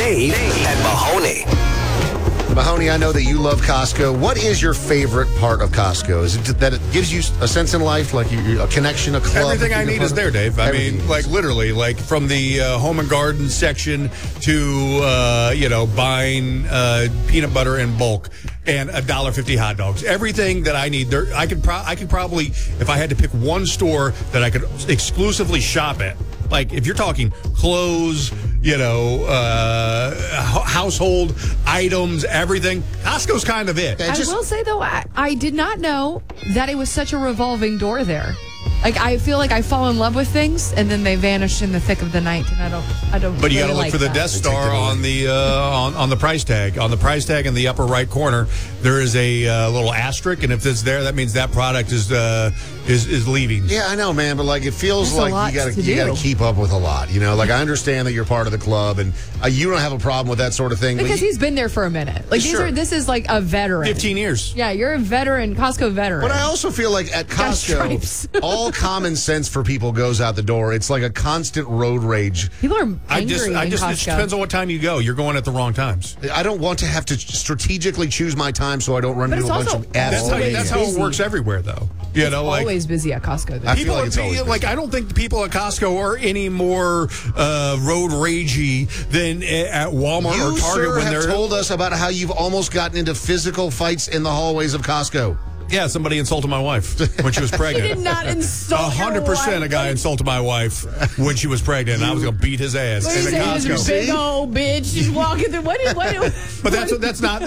Dave and Mahoney. Mahoney, I know that you love Costco. What is your favorite part of Costco? Is it that it gives you a sense in life, like a connection, a club? Everything I need is there, Dave. I mean, like literally, like from the home and garden section to buying peanut butter in bulk and $1.50 hot dogs. Everything that I need there. I could probably, if I had to pick one store that I could exclusively shop at. Like if you're talking clothes, household items, everything, Costco's kind of it. I will say, though, I did not know that it was such a revolving door there. Like, I feel like I fall in love with things, and then they vanish in the thick of the night, and I don't. But you got to really look for the Death Star on the on the price tag. On the price tag in the upper right corner, there is a little asterisk, and if it's there, that means that product is leaving. Yeah, I know, man, but like it feels There's like you got to keep up with a lot. Like I understand that you're part of the club, and you don't have a problem with that sort of thing. Because he's been there for a minute. Like this is like a veteran. 15 years. Yeah, you're a veteran, Costco veteran. But I also feel like at Costco, all common sense for people goes out the door. It's like a constant road rage. People are angry in It Costco. depends on what time you go. You're going at the wrong times. I don't want to have to strategically choose my time so I don't run into a bunch of assholes. That's how it works everywhere, though. Always busy at Costco. I feel like it's always busy. I don't think the people at Costco are any more road ragey than at Walmart or Target when they're told us about how you've almost gotten into physical fights in the hallways of Costco. Yeah, somebody insulted my wife when she was pregnant. He did not insult 100% a guy insulted my wife when she was pregnant, and I was going to beat his ass in the Costco. Big old bitch. She's walking through. What? But that's not